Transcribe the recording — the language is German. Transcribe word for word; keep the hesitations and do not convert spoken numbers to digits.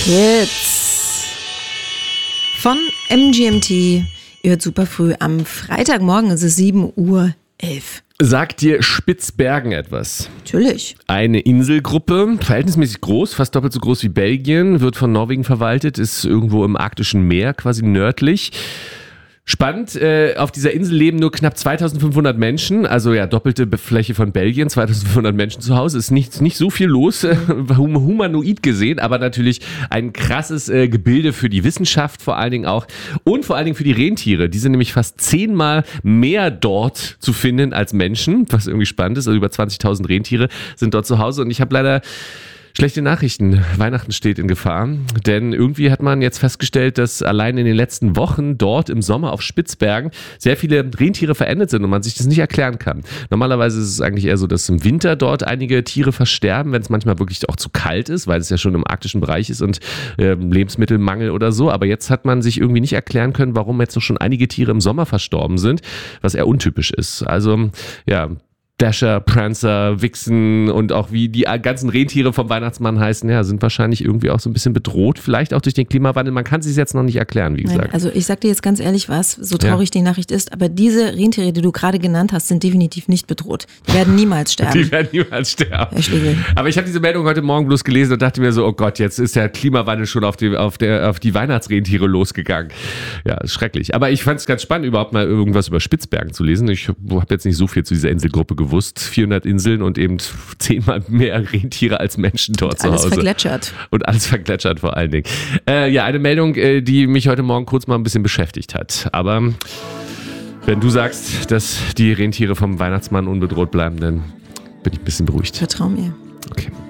Hits von M G M T. Ihr hört super früh am Freitagmorgen, es ist sieben Uhr elf. Sagt dir Spitzbergen etwas? Natürlich. Eine Inselgruppe, verhältnismäßig groß, fast doppelt so groß wie Belgien, wird von Norwegen verwaltet, ist irgendwo im arktischen Meer, quasi nördlich. Spannend, äh, auf dieser Insel leben nur knapp zweitausendfünfhundert Menschen, also ja, doppelte Fläche von Belgien, zweitausendfünfhundert Menschen zu Hause, ist nicht, nicht so viel los, äh, humanoid gesehen, aber natürlich ein krasses äh, Gebilde für die Wissenschaft vor allen Dingen auch und vor allen Dingen für die Rentiere, die sind nämlich fast zehnmal mehr dort zu finden als Menschen, was irgendwie spannend ist, also über zwanzigtausend Rentiere sind dort zu Hause und ich habe leider schlechte Nachrichten. Weihnachten steht in Gefahr, denn irgendwie hat man jetzt festgestellt, dass allein in den letzten Wochen dort im Sommer auf Spitzbergen sehr viele Rentiere verendet sind und man sich das nicht erklären kann. Normalerweise ist es eigentlich eher so, dass im Winter dort einige Tiere versterben, wenn es manchmal wirklich auch zu kalt ist, weil es ja schon im arktischen Bereich ist und äh, Lebensmittelmangel oder so. Aber jetzt hat man sich irgendwie nicht erklären können, warum jetzt noch schon einige Tiere im Sommer verstorben sind, was eher untypisch ist. Also, ja, Dasher, Prancer, Vixen und auch wie die ganzen Rentiere vom Weihnachtsmann heißen, ja, sind wahrscheinlich irgendwie auch so ein bisschen bedroht, vielleicht auch durch den Klimawandel. Man kann es sich jetzt noch nicht erklären, wie gesagt. Nein, also ich sag dir jetzt ganz ehrlich was, so traurig ja. die Nachricht ist, aber diese Rentiere, die du gerade genannt hast, sind definitiv nicht bedroht. Die werden niemals sterben. Die werden niemals sterben. Herr Schlegel. Aber ich habe diese Meldung heute Morgen bloß gelesen und dachte mir so, oh Gott, jetzt ist der Klimawandel schon auf die, auf der, auf die Weihnachtsrentiere losgegangen. Ja, ist schrecklich. Aber ich fand es ganz spannend, überhaupt mal irgendwas über Spitzbergen zu lesen. Ich habe jetzt nicht so viel zu dieser Inselgruppe gewusst. vierhundert Inseln und eben zehnmal mehr Rentiere als Menschen dort und zu Hause. Alles vergletschert. Und alles vergletschert vor allen Dingen. Äh, ja, eine Meldung, äh, die mich heute Morgen kurz mal ein bisschen beschäftigt hat. Aber wenn du sagst, dass die Rentiere vom Weihnachtsmann unbedroht bleiben, dann bin ich ein bisschen beruhigt. Vertrau mir. Okay.